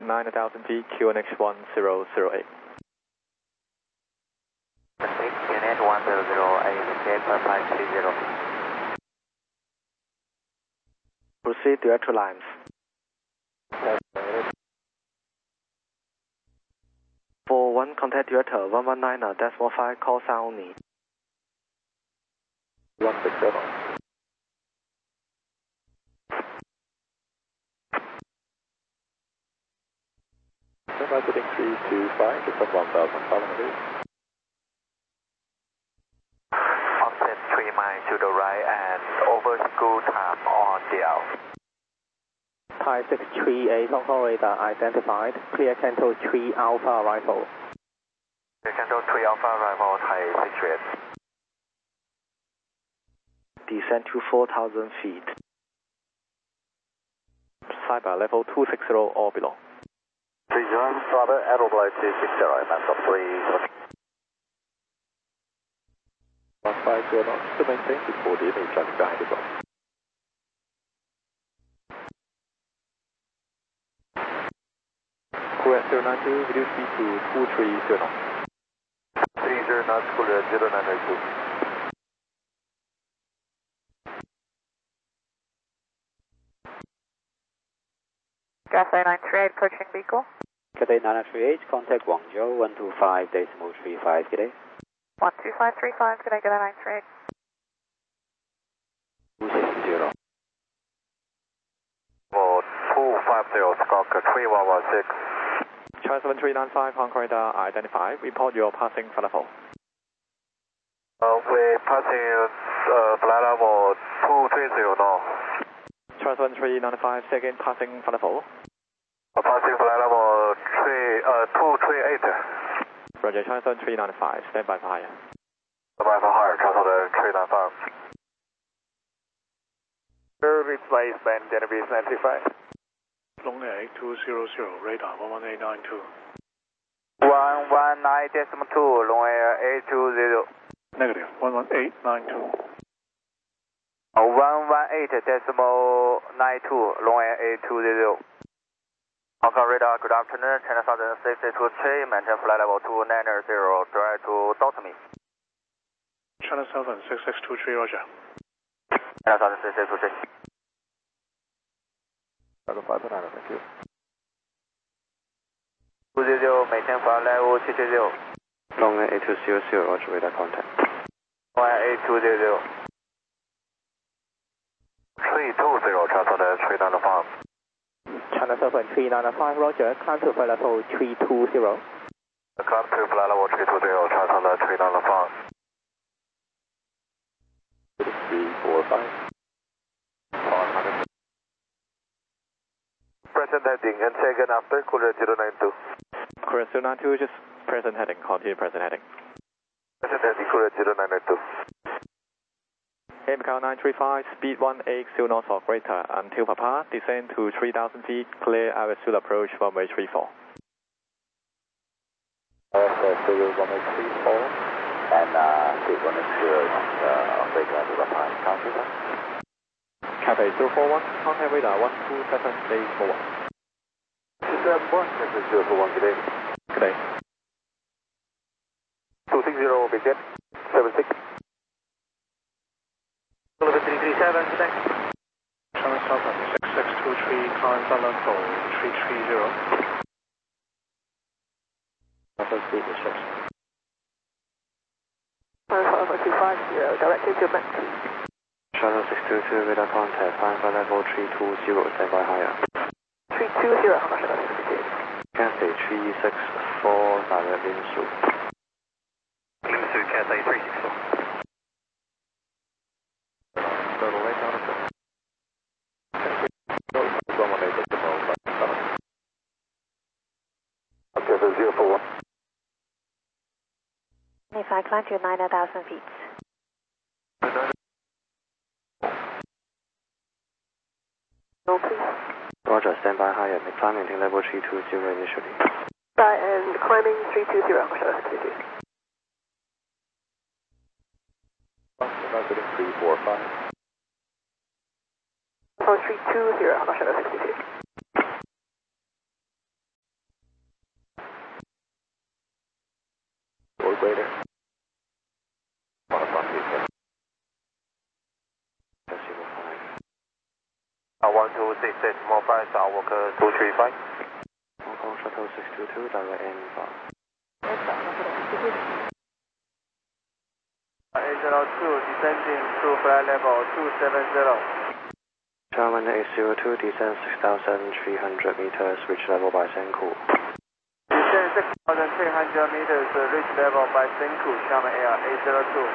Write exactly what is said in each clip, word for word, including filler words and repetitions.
nine thousand feet, Q N H one zero zero eight. Q N H one zero zero eight, gate per five three zero. Proceed to actual lines. For one contact director, one one nine decimal five, call sound only. one six seven. Standby setting three two five, just at one thousand five hundred. Offset three miles to the right and over school time on D L. Thai six three eight, Hong Kong radar identified. Clear Canto three Alpha arrival. Clear Canto three Alpha arrival, Thai six three eight. Descend to four thousand feet. Cyber level two sixty or below. three zero, Father, Adelaide two six zero, mass of three. one five zero knots to maintain before the image traffic behind the box. Cool zero nine two, reduce speed to two three zero knots. three zero knots, Cool zero nine two. Cathay nine three eight, approaching vehicle. Cathay nine three eight, contact Guangzhou one two five decimal three five, good day. one two five three five, good day, Cathay nine three eight. two six zero. For two five zero, Skunk three one one six. China seven three nine five, Hong Kong radar identified. Report your passing flight level. Uh, we're passing uh, flight level two three zero now. China seven three nine five, second passing flight level. Uh, passing flight level three, uh, two three eight. Roger, China seven three nine five, stand by for higher. Stand by for higher, China three nine five. Replacement, Genevieve ninety-five. Long eight two zero zero, radar one one eight nine two. one one nine decimal two, long air eight two zero. Negative, one one eight nine two. one one eight decimal nine two, long air eight two zero. Hong Kong radar, good afternoon, China Southern six eight two three, maintain flight level two nine zero, direct to Dotamy. China Southern six six two three, Roger. China Southern six eight two three. China five nine, thank you. two zero, maintain flight level two zero. Long eight two zero zero, Roger, radar contact. Long air eight two zero. three two zero, China Southern three nine five. China seven three nine five, Roger, climb to flight level three two zero. Climb to flight level three two zero, China Southern three nine five. three four five. Present heading and second after, Cooler zero nine two. Cool zero nine two, just present heading, continue present heading. Present heading, Cooler zero nine two. Air Macau nine three five, speed one eight zero knots or greater until Papa, descend to three thousand feet, clear our suit approach runway three four. R S S zero one eight three four, and uh, speed one eight zero knots, uh, breaker to the pine, country that. Cathay zero four one, contact radar one two seven eight four one. two seven one, Cathay zero four one, good day. Good day. two six zero, begin, seven six. Deliver three three seven, good day. China Southern six six two three, climb flight level three three zero. Southern speed restriction. Alpha two five zero, directed to Max. China six two two, radar contact, climb flight level three two zero, stand by higher. three two zero, Hong Kong radar six two. Cathay three six four, direct Linsu. Linsu, Cathay three six four. Total weight down to one one eight decimal seven. Okay, so zero four one. If I climb to nine thousand feet. No, please. Roger, stand by higher, may climb maintain level three two zero initially. Right, and climbing three two zero, Hong Kong radar six two. three four five. three two zero, Hong Kong radar six two. greater. On the front seat. Decimal five. Uh, one two six decimal five, South Walker two three five. Hong Kong Shuttle six two two, direct inbound. eight zero two, descending to flight level two seven zero. German eight zero two, descend six thousand three hundred meters, reach level by Senku. Descend six thousand three hundred meters, reach level by Senku, Xiamen Air eight zero two.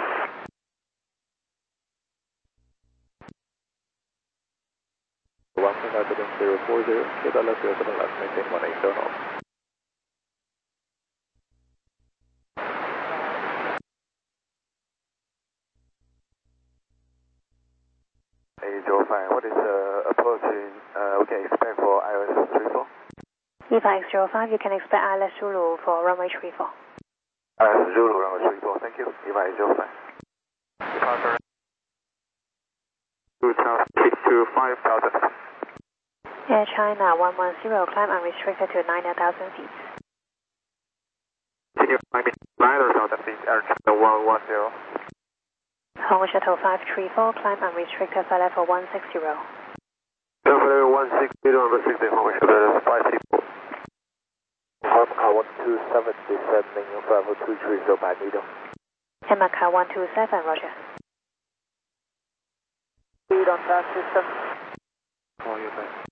one point nine zero four zero, clear the left zero seven left, maintain one eight zero knots. eight zero five, what is the approaching uh, we can expect for I L S three four? Eva X zero five, you can expect I L S Zulu for runway three four. I L S Zulu, runway three four, thank you. Eva X zero five. Departure. two thousand to five thousand. Air China one one zero, climb unrestricted to nine thousand feet. Continue climbing nine thousand feet, Air China one one zero. Hong Shuttle five three four, climb unrestricted flight level one six zero. Level one six zero, number six, Hong Shuttle five three four. Macau one two seven, descending level two three zero by needle. And Macau one two seven, roger. Speed on task system. Call you back.